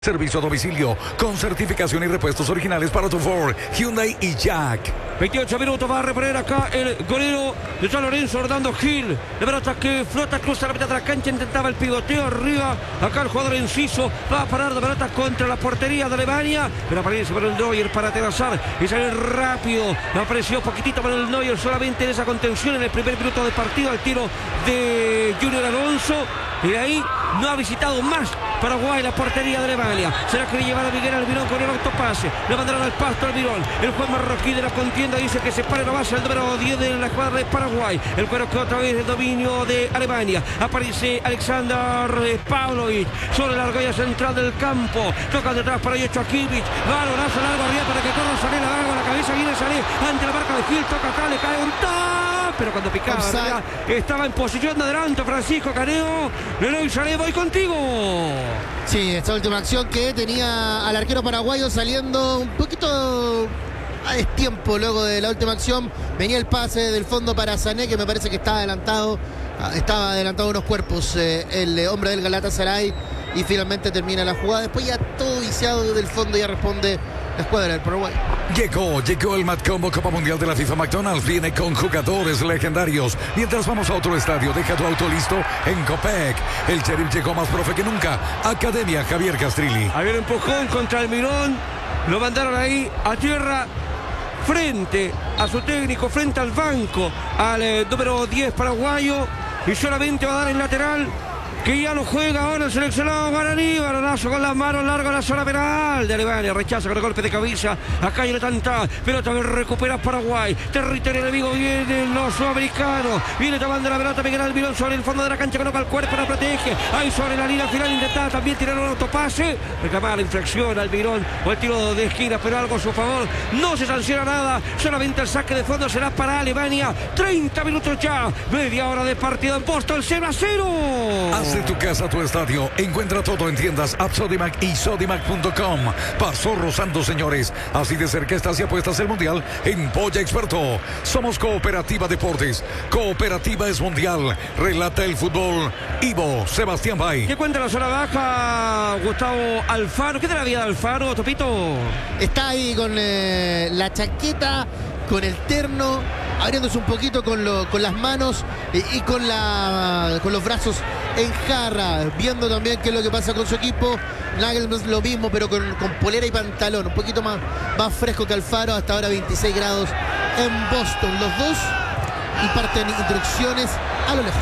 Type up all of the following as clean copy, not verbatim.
Servicio a domicilio con certificación y repuestos originales para tu Ford, Hyundai y Jack. 28 minutos, va a reponer acá el golero de San Lorenzo, Orlando Gil. De pelota que flota, cruza la mitad de la cancha, intentaba el pivoteo arriba. Acá el jugador Enciso va a parar de pelota contra la portería de Alemania. Pero aparece por el Neuer para Terrazar y sale rápido. Apareció poquitito para el Neuer, solamente en esa contención en el primer minuto de partido. El tiro de Junior Alonso. Y ahí no ha visitado más Paraguay la portería de Alemania. Se la quiere llevar a Miguel Almirón con el autopase. Le mandaron al pasto al Almirón. El juez marroquí de la contienda dice que se pare la base el número 10 de la escuadra de Paraguay. El cuero que otra vez el dominio de Alemania. Aparece Alexander Pavlovic sobre la argolla central del campo. Toca detrás para Yocho Kimmich. Balonazo largo arriba para que corra Sané. La agarra con la cabeza. Viene Sané ante la marca de Gil. Toca acá, le cae un tap. Pero cuando picaba estaba en posición de adelanto Francisco Caneo. Leroy Sané, voy contigo. Sí, esta última acción que tenía al arquero paraguayo saliendo un poquito a destiempo luego de la última acción. Venía el pase del fondo para Sané, que me parece que estaba adelantado unos cuerpos el hombre del Galatasaray, y finalmente termina la jugada. Después ya todo viciado del fondo, ya responde la escuadra del Paraguay. Llegó el Mad Combo Copa Mundial de la FIFA. McDonald's viene con jugadores legendarios. Mientras vamos a otro estadio, deja tu auto listo en Copec. El Sheriff llegó más profe que nunca. Academia Javier Castrilli. Había un empujón contra Almirón. Lo mandaron ahí a tierra, frente a su técnico, frente al banco, al número 10 paraguayo. Y solamente va a dar el lateral, que ya no juega ahora el seleccionado guaraní. Balonazo con las manos largas a la zona penal de Alemania. Rechaza con el golpe de cabeza. Acá hay tanta pelota que recupera Paraguay. Territorio enemigo, vienen los sudamericanos. Viene tomando la pelota Miguel Almirón sobre el fondo de la cancha, coloca el cuerpo, la protege. Ahí sobre la línea final intentaba también tirar un autopase. Reclamaba la infracción Almirón o el tiro de esquina, pero algo a su favor. No se sanciona nada. Solamente el saque de fondo será para Alemania. 30 minutos ya. Media hora de partido en Boston. 0-0. De tu casa a tu estadio. Encuentra todo en tiendas App Sodimac y Sodimac.com. Pasó rozando, señores. Así de cerca estás y apuestas el mundial en Polla Experto. Somos Cooperativa Deportes. Cooperativa es mundial. Relata el fútbol Ivo Sebastián Bay. ¿Qué cuenta la zona baja Gustavo Alfaro? ¿Qué te la vida de Alfaro, Topito? Está ahí con la chaqueta, con el terno, abriéndose un poquito con las manos y con los brazos en jarra, viendo también qué es lo que pasa con su equipo. Nagelsmann lo mismo, pero con polera y pantalón, un poquito más fresco que Alfaro. Hasta ahora 26 grados en Boston los dos, y parten instrucciones a lo lejos.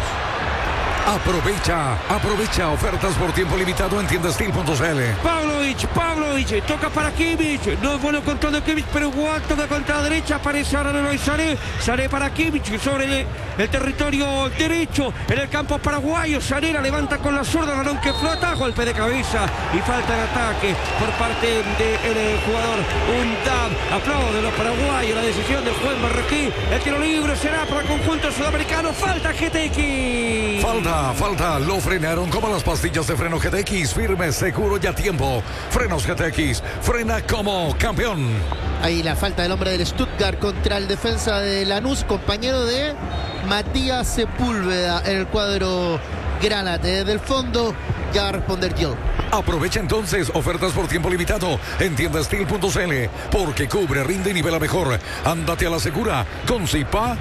Aprovecha ofertas por tiempo limitado en tiendastil.cl. Pavlovic, toca para Kimmich. No es bueno control de Kimmich, pero igual toca contra la derecha. Aparece ahora Leroy Sané. Sané para Kimmich sobre el territorio derecho en el campo paraguayo. Sané la levanta con la zurda, balón que flota, golpe de cabeza y falta de ataque por parte del jugador Undab. Aplaude los paraguayos la decisión del juez marroquí. El tiro libre será para el conjunto sudamericano. Falta GTX. Falta, lo frenaron como las pastillas de freno GTX, firme, seguro y a tiempo. Frenos GTX, frena como campeón. Ahí la falta del hombre del Stuttgart contra el defensa de Lanús, compañero de Matías Sepúlveda en el cuadro granate. Desde el fondo ya va a responder Gil. Aprovecha entonces ofertas por tiempo limitado en tiendastil.cl, porque cubre, rinde y nivela mejor. Ándate a la segura con Zipa.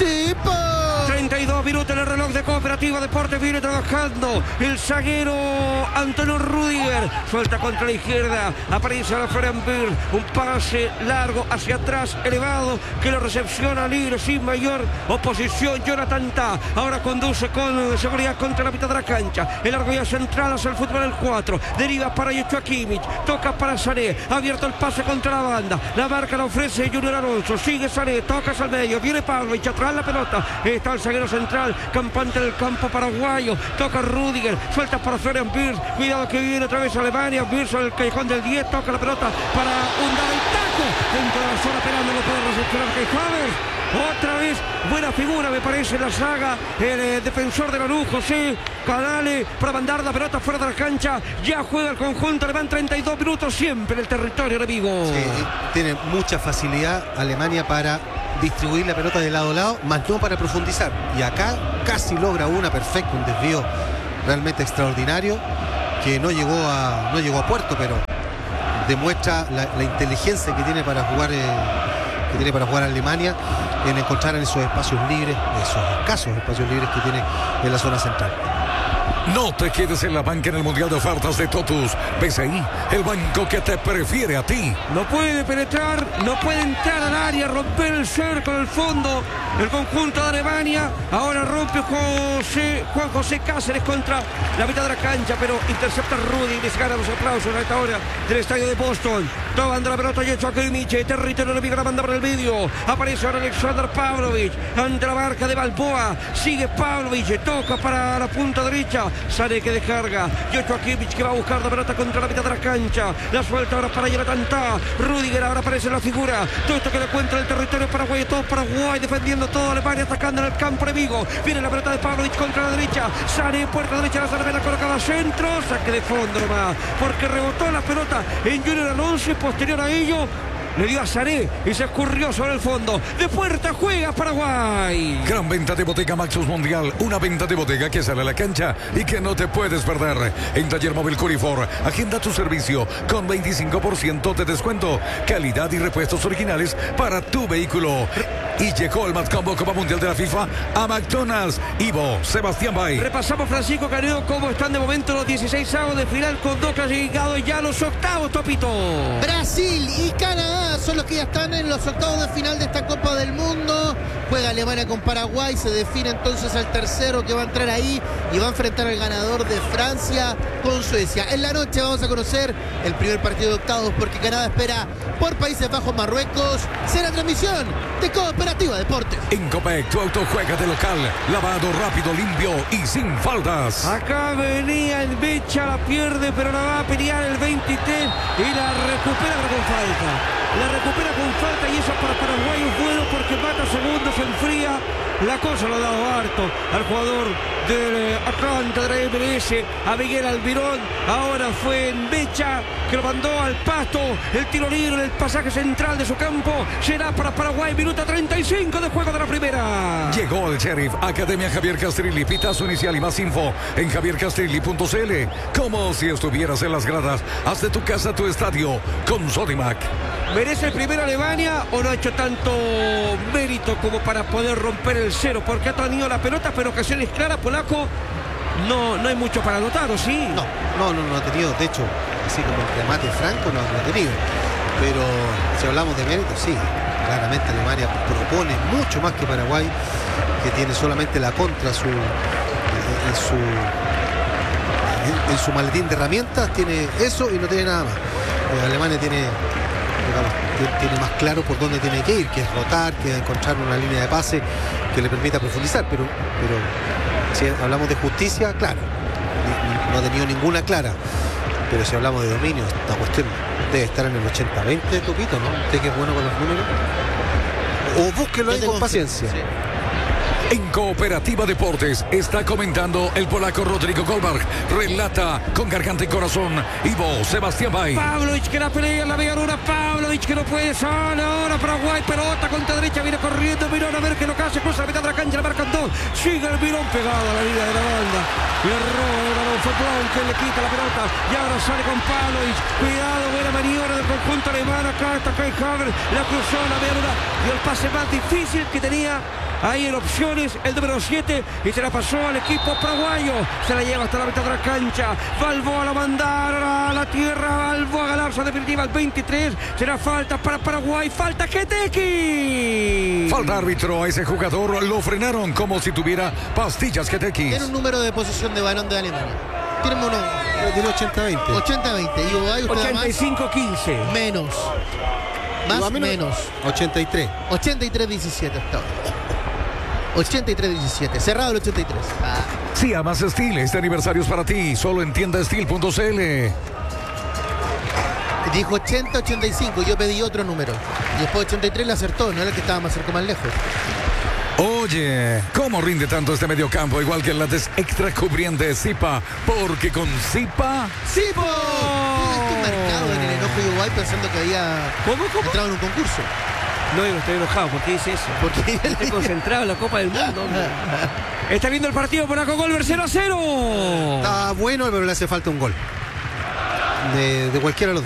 32 minutos en el reloj de Cooperativa Deportes. Viene trabajando el zaguero Antonio Rudiger. Suelta contra la izquierda. Aparece a la Frenberg. Un pase largo hacia atrás, elevado, que lo recepciona libre sin mayor oposición Jonathan Tah. Ahora conduce con seguridad contra la mitad de la cancha. El argolla central hacia el fútbol del 4. Deriva para Yocho Kimmich. Toca para Sané. Abierto el pase contra la banda. La marca la ofrece Junior Alonso. Sigue Sané. Tocas al medio. Viene Pavlovic atrás la pelota. Está el zaguero central, campante del campo paraguayo. Toca Rudiger, suelta para Florian Wirtz. Cuidado que viene otra vez Alemania. Wirtz al callejón del 10, toca la pelota para hundar el taco dentro de la zona penal. No lo puede recepcionar Kai Havertz. Otra vez, buena figura me parece la saga. El defensor de Lanús, José Canale, para mandar la pelota fuera de la cancha. Ya juega el conjunto alemán. 32 minutos siempre en el territorio enemigo. Sí, tiene mucha facilidad Alemania para distribuir la pelota de lado a lado, más no para profundizar. Y acá casi logra una perfecta, un desvío realmente extraordinario. que no llegó a puerto, pero demuestra la inteligencia que tiene para jugar Alemania en encontrar en esos espacios libres, esos escasos espacios libres que tiene en la zona central. No te quedes en la banca en el Mundial de Ofertas de Totus. BCI, el banco que te prefiere a ti. No puede penetrar, no puede entrar al área, romper el cerco del fondo. El conjunto de Alemania. Ahora rompe Juan José Cáceres contra la mitad de la cancha, pero intercepta Rudy y les gana los aplausos a esta hora del estadio de Boston. Tomando la pelota Yetcho Kimmich, territorio enemigo, la manda por el medio. Aparece ahora Alexander Pavlovich ante la marca de Balboa. Sigue Pavlovich, toca para la punta derecha. Sane que descarga. Yetcho Kimmich que va a buscar la pelota contra la mitad de la cancha. La suelta ahora para Jonathan Tah. Rudiger ahora aparece en la figura. Todo esto que le encuentra el territorio paraguayo. Todo Paraguay defendiendo todo Alemania, atacando en el campo enemigo. Viene la pelota de Pavlovich contra la derecha. Sane, puerta derecha, la Sane la colocaba centro. Saque de fondo nomás. Porque rebotó la pelota en Junior Alonso. Posterior a ello le dio a Sané y se escurrió sobre el fondo. De puerta juega Paraguay. Gran venta de Bodega Maxus Mundial. Una venta de bodega que sale a la cancha y que no te puedes perder. En Taller Móvil Curifor, agenda tu servicio con 25% de descuento. Calidad y repuestos originales para tu vehículo. Y llegó el Mad Combo Copa Mundial de la FIFA a McDonald's. Ivo, Sebastián Bay. Repasamos, Francisco Canedo, cómo están de momento los 16avos de final con dos clasificados ya los octavos, Topito. Brasil y Canadá son los que ya están en los octavos de final de esta Copa del Mundo. Juega Alemania con Paraguay, se define entonces al tercero que va a entrar ahí y va a enfrentar al ganador de Francia con Suecia. En la noche vamos a conocer el primer partido de octavos porque Canadá espera por Países Bajos, Marruecos. Será transmisión de Cooperativa Deportes. En Copec, tu auto juega de local. Lavado rápido, limpio y sin faltas. Acá venía el Becha, la pierde, pero la va a pelear el 23 y la recupera con falta. La recupera con falta y eso para Paraguay es bueno porque mata segundos, se enfría. La cosa lo ha dado harto al jugador del Atlanta de la MLS, a Miguel Almirón. Ahora fue en Becha que lo mandó al pasto. El tiro libre en el pasaje central de su campo será para Paraguay. Minuto 35 de juego de la primera. Llegó el Sheriff, Academia Javier Castrilli. Pitazo inicial y más info en javiercastrilli.cl. Como si estuvieras en las gradas. Haz de tu casa tu estadio con Sodimac. ¿Merece el primero Alemania o no ha hecho tanto mérito como para poder romper el cero? Porque ha tenido la pelota, pero ocasiones claras, polaco. No hay mucho para anotar, ¿o sí? No ha tenido. De hecho, así como el remate franco no ha tenido. Pero si hablamos de mérito, sí. Claramente Alemania propone mucho más que Paraguay, que tiene solamente la contra en su maletín de herramientas. Tiene eso y no tiene nada más. Alemania tiene más claro por dónde tiene que ir, que es rotar, que es encontrar una línea de pase que le permita profundizar, pero si hablamos de justicia, claro, no ha tenido ninguna clara, pero si hablamos de dominio, esta cuestión debe estar en el 80-20, Topito, ¿no? Usted que es bueno con los números, o búsquelo ahí con paciencia. Sí. En Cooperativa Deportes está comentando el polaco Rodrigo Goldberg. Relata con garganta y corazón Ivo Sebastián Bay. Pavlovich que la pelea en la media luna. Pavlovich que no puede. Sale ahora Paraguay. Pelota contra derecha. Viene corriendo Mirón a ver qué lo que hace. Cruza la mitad de la cancha. La marcan dos. Sigue el Mirón pegado a la línea de la banda. Le roba el balón. Fue Brown que le quita la pelota. Y ahora sale con Pavlovich. Cuidado. Buena maniobra del conjunto alemán. Acá está Kai Havertz. La cruzó a la media luna. Y el pase más difícil que tenía ahí en opciones el número 7 y se la pasó al equipo paraguayo. Se la lleva hasta la mitad de la cancha. Balboa la mandar a la tierra. Balboa a ganarse definitiva al 23. Será falta para Paraguay. Falta Keteki. Falta árbitro a ese jugador. Lo frenaron como si tuviera pastillas Keteki. Tiene un número de posesión de balón de Alemania. Tiene uno. Tiene 80-20. 80-20. Digo, ¿hay usted más? 85-15. Menos. Más menos. 83. 83-17 hasta ahora. 83-17. Cerrado el 83. Si amas Steel, este aniversario es para ti. Solo en tiendasteel.cl. Dijo 80-85. Yo pedí otro número. Y después 83 le acertó. No era el que estaba más cerca, más lejos. Oye, ¿cómo rinde tanto este mediocampo? Igual que el látex extra cubriente Zipa. Porque con Zipa... ¡Zipo! Estoy marcado en el enojo de Uruguay pensando que había entrado en un concurso. No, yo estoy enojado. ¿Por qué dice eso? Porque Estoy concentrado en la Copa del Mundo, hombre. Está viendo el partido por Acogolver 0-0. Está bueno, pero le hace falta un gol. De cualquiera de los